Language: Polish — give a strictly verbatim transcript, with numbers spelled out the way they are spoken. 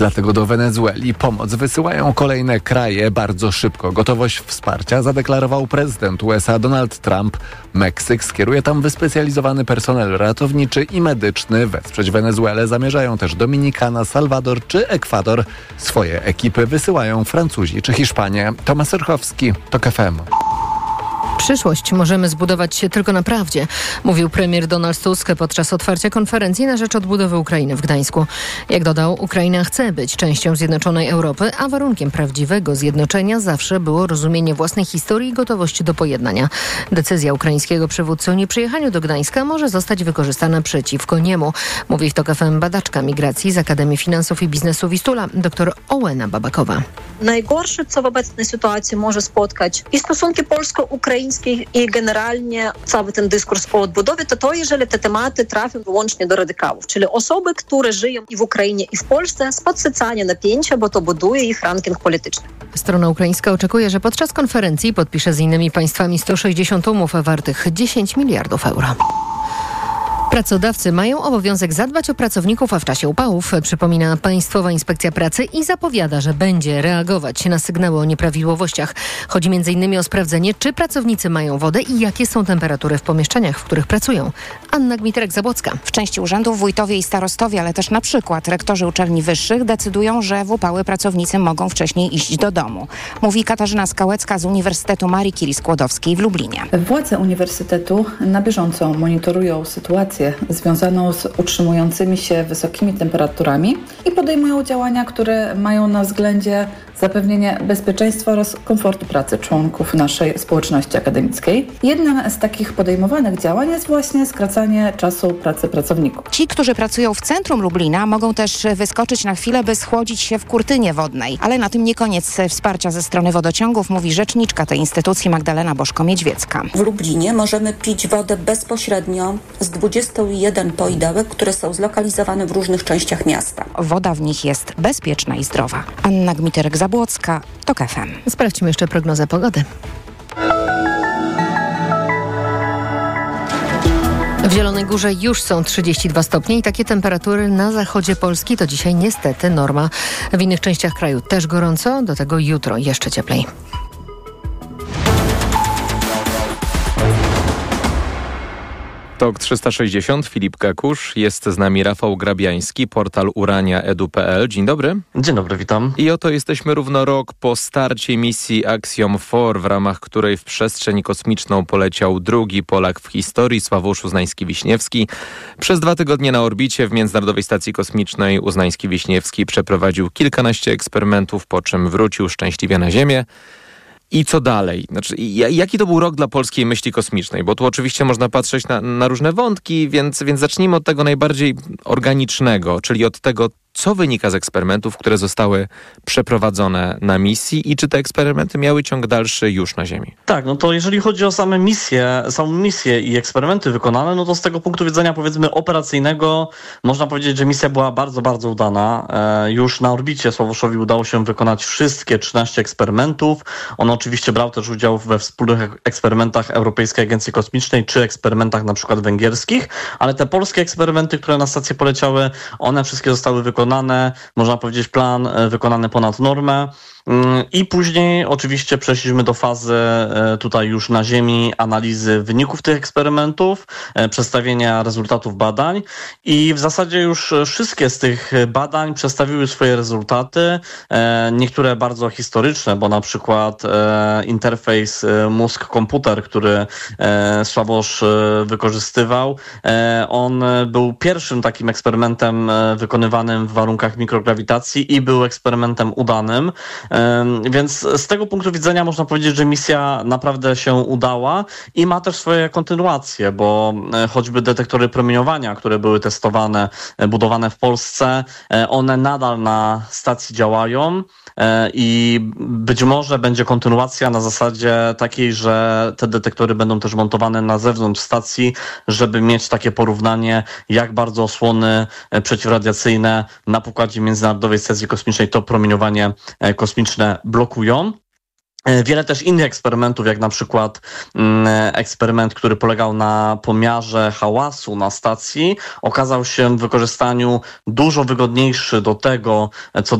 Dlatego do Wenezueli pomoc wysyłają kolejne kraje bardzo szybko. Gotowość wsparcia zadeklarował prezydent U S A Donald Trump. Meksyk skieruje tam wyspecjalizowany personel ratowniczy i medyczny. Wesprzeć Wenezuelę zamierzają też Dominikana, Salwador czy Ekwador. Swoje ekipy wysyłają Francuzi czy Hiszpanie. Tomasz Rychowski, TOK F M. Przyszłość możemy zbudować się tylko na prawdzie, mówił premier Donald Tusk podczas otwarcia konferencji na rzecz odbudowy Ukrainy w Gdańsku. Jak dodał, Ukraina chce być częścią zjednoczonej Europy, a warunkiem prawdziwego zjednoczenia zawsze było rozumienie własnej historii i gotowość do pojednania. Decyzja ukraińskiego przywódcy o nieprzyjechaniu do Gdańska może zostać wykorzystana przeciwko niemu, mówi w TOK F M badaczka migracji z Akademii Finansów i Biznesu Wistula, dr Ołena Babakowa. Najgorsze, co w obecnej sytuacji może spotkać i stosunki polsko-ukraińskie, i generalnie cały ten dyskurs o odbudowie, to to, jeżeli te tematy trafią wyłącznie do radykałów, czyli osoby, które żyją i w Ukrainie, i w Polsce, z podsycania napięcia, bo to buduje ich ranking polityczny. Strona ukraińska oczekuje, że podczas konferencji podpisze z innymi państwami sto sześćdziesiąt umów wartych dziesięć miliardów euro. Pracodawcy mają obowiązek zadbać o pracowników, a w czasie upałów, przypomina Państwowa Inspekcja Pracy i zapowiada, że będzie reagować na sygnały o nieprawidłowościach. Chodzi między innymi o sprawdzenie, czy pracownicy mają wodę i jakie są temperatury w pomieszczeniach, w których pracują. Anna Gmiterek-Zabłocka. W części urzędów wójtowie i starostowie, ale też na przykład rektorzy uczelni wyższych decydują, że w upały pracownicy mogą wcześniej iść do domu. Mówi Katarzyna Skałecka z Uniwersytetu Marii Curie-Skłodowskiej w Lublinie. Władze uniwersytetu na bieżąco monitorują sytuację związaną z utrzymującymi się wysokimi temperaturami i podejmują działania, które mają na względzie zapewnienie bezpieczeństwa oraz komfortu pracy członków naszej społeczności akademickiej. Jednym z takich podejmowanych działań jest właśnie skracanie czasu pracy pracowników. Ci, którzy pracują w centrum Lublina, mogą też wyskoczyć na chwilę, by schłodzić się w kurtynie wodnej. Ale na tym nie koniec wsparcia ze strony wodociągów, mówi rzeczniczka tej instytucji Magdalena Boszko-Miedźwiecka. W Lublinie możemy pić wodę bezpośrednio z dwudziestu jeden poidełek, które są zlokalizowane w różnych częściach miasta. Woda w nich jest bezpieczna i zdrowa. Anna Gmiterek-Zabłocka, TOK F M. Sprawdźmy jeszcze prognozę pogody. W Zielonej Górze już są trzydzieści dwa stopnie i takie temperatury na zachodzie Polski to dzisiaj niestety norma. W innych częściach kraju też gorąco, do tego jutro jeszcze cieplej. TOK trzysta sześćdziesiąt, Filip Kakusz, jest z nami Rafał Grabiański, portal urania kropka edu kropka pe el. Dzień dobry. Dzień dobry, witam. I oto jesteśmy równo rok po starcie misji Axiom cztery, w ramach której w przestrzeń kosmiczną poleciał drugi Polak w historii, Sławomir Uznański-Wiśniewski. Przez dwa tygodnie na orbicie w Międzynarodowej Stacji Kosmicznej Uznański-Wiśniewski przeprowadził kilkanaście eksperymentów, po czym wrócił szczęśliwie na Ziemię. I co dalej? Znaczy, jaki to był rok dla polskiej myśli kosmicznej? Bo tu oczywiście można patrzeć na, na różne wątki, więc, więc zacznijmy od tego najbardziej organicznego, czyli od tego, co wynika z eksperymentów, które zostały przeprowadzone na misji i czy te eksperymenty miały ciąg dalszy już na Ziemi? Tak, no to jeżeli chodzi o same misje, samą misję i eksperymenty wykonane, no to z tego punktu widzenia powiedzmy operacyjnego można powiedzieć, że misja była bardzo, bardzo udana. E, już na orbicie Sławoszowi udało się wykonać wszystkie trzynaście eksperymentów. On oczywiście brał też udział we wspólnych eksperymentach Europejskiej Agencji Kosmicznej czy eksperymentach na przykład węgierskich, ale te polskie eksperymenty, które na stację poleciały, one wszystkie zostały wykonane. Można powiedzieć, plan wykonany ponad normę. I później oczywiście przeszliśmy do fazy tutaj już na Ziemi analizy wyników tych eksperymentów, przedstawienia rezultatów badań i w zasadzie już wszystkie z tych badań przedstawiły swoje rezultaty, niektóre bardzo historyczne, bo na przykład interfejs mózg-komputer, który Sławosz wykorzystywał, on był pierwszym takim eksperymentem wykonywanym w warunkach mikrograwitacji i był eksperymentem udanym. Więc z tego punktu widzenia można powiedzieć, że misja naprawdę się udała i ma też swoje kontynuacje, bo choćby detektory promieniowania, które były testowane, budowane w Polsce, one nadal na stacji działają i być może będzie kontynuacja na zasadzie takiej, że te detektory będą też montowane na zewnątrz stacji, żeby mieć takie porównanie, jak bardzo osłony przeciwradiacyjne na pokładzie Międzynarodowej Stacji Kosmicznej to promieniowanie kosmiczne blokują. Wiele też innych eksperymentów, jak na przykład eksperyment, który polegał na pomiarze hałasu na stacji, okazał się w wykorzystaniu dużo wygodniejszy do tego, co